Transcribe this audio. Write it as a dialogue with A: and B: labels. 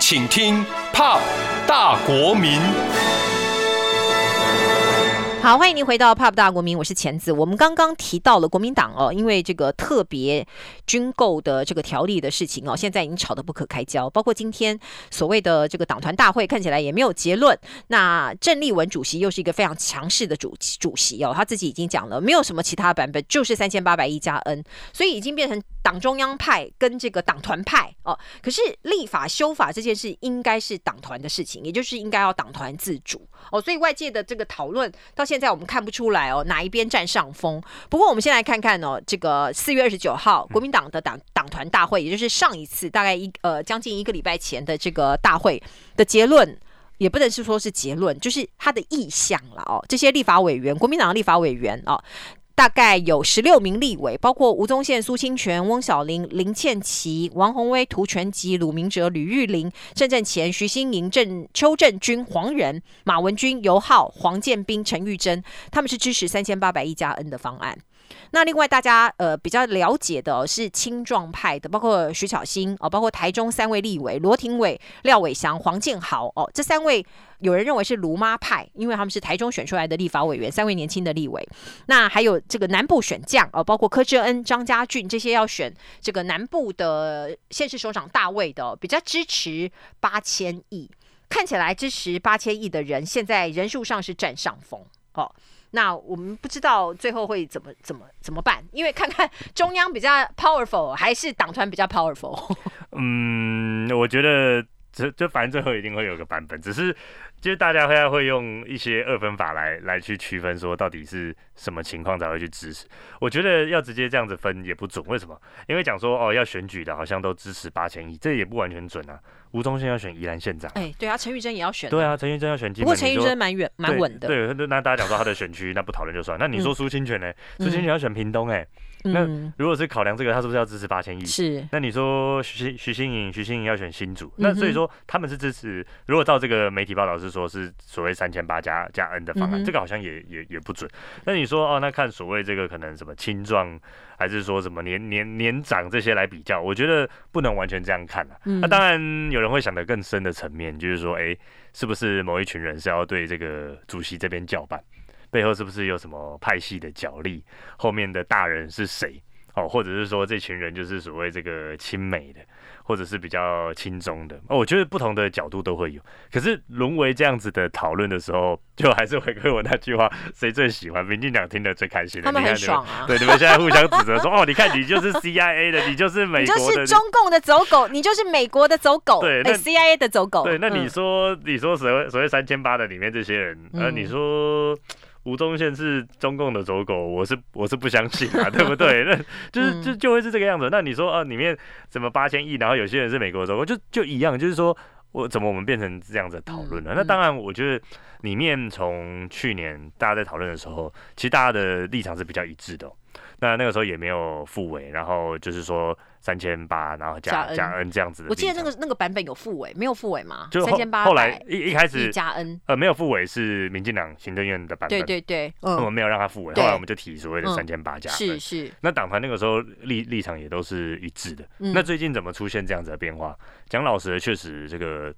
A: 请听 POP 大国民。
B: 好，欢迎您回到 POP 大国民，我是钱子。我们刚刚提到了国民党哦，因为这个特别军购的这个条例的事情哦，现在已经吵得不可开交。包括今天所谓的这个党团大会，看起来也没有结论。那郑丽文主席又是一个非常强势的主席哦，他自己已经讲了，没有什么其他版本，就是3800亿加 N， 所以已经变成党中央派跟这个党团派哦。可是立法修法这件事应该是党团的事情，也就是应该要党团自主哦。所以外界的这个讨论到现在我们看不出来哦，哪一边占上风。不过我们先来看看哦，这个4月29号国民党的党团大会，也就是上一次大概将近1个礼拜前的这个大会的结论。也不能是说是结论，就是他的意向了哦。这些立法委员，国民党的立法委员哦，大概有16名立委，包括吴宗宪、苏清泉、翁小玲、林倩琪、王宏威、涂全吉、鲁明哲、吕玉玲、郑正乾、徐新莹、邱正军、黄仁、马文君、尤浩、黄建斌、陈玉珍，他们是支持3800亿加 N 的方案。那另外大家比较了解的是青壮派的，包括徐巧芯包括台中3位立委罗廷伟、廖伟翔、黄建豪这3位有人认为是卢妈派，因为他们是台中选出来的立法委员，3位年轻的立委。那还有这个南部选将包括柯志恩、张家俊这些要选这个南部的县市首长大位的比较支持8000亿，看起来支持8000亿的人现在人数上是占上风那我们不知道最后会怎么办，因为看看中央比较 powerful 还是党团比较 powerful。
C: 我觉得就反正最后一定会有个版本，只是就是大家会用一些二分法来去区分，说到底是什么情况才会去支持。我觉得要直接这样子分也不准，为什么？因为讲说要选举的好像都支持8000亿，这也不完全准啊。吴宗宪要选宜兰县长，
B: 对啊，陈玉珍也要选，
C: 对啊，陈玉珍要选金门。
B: 不过陈玉珍蛮稳的，
C: 对，那大家讲说他的选区，那不讨论就算。那你说苏清泉呢？苏清泉要选屏东那如果是考量这个，他是不是要支持8000亿？是。那你说徐新莹要选新竹，那所以说他们是支持。如果照这个媒体报道是说是所谓3800加 N 的方案，这个好像也不准。那你说那看所谓这个可能什么青壮，还是说什么年长这些来比较，我觉得不能完全这样看那当然有人会想得更深的层面，就是说是不是某一群人是要对这个主席这边叫板？背后是不是有什么派系的角力？后面的大人是谁？或者是说这群人就是所谓这个亲美的，或者是比较亲中的我觉得不同的角度都会有。可是沦为这样子的讨论的时候，就还是回归我那句话：谁最喜欢？民进党听得最开心的，
B: 他们很爽啊！
C: 对，你们现在互相指责说：“你看你就是 CIA 的，你就是美国的，
B: 你就是中共的走狗，你就是美国的走狗，
C: 对
B: ，CIA 的走狗。”
C: 对，那你说所谓3800的里面这些人，你说。吴宗宪是中共的走狗，我是不相信对不对？那就会是这个样子。那你说里面怎么8000亿，然后有些人是美国的走狗，就一样，就是说我们变成这样子的讨论了？那当然，我觉得里面从去年大家在讨论的时候，其实大家的立场是比较一致的那个时候也没有复委，然后就是说3800，然后加 N 这样子的。
B: 我记得那个版本有复委，没有复委吗？
C: 就
B: 3800
C: 后来一开始
B: 加 N，
C: 没有复委是民进党行政院的版本。
B: 对，
C: 我们没有让他复委，后来我们就提所谓的3800加 N。
B: 是。
C: 那党团那个时候立场也都是一致的。那最近怎么出现这样子的变化？讲老实的，确实这个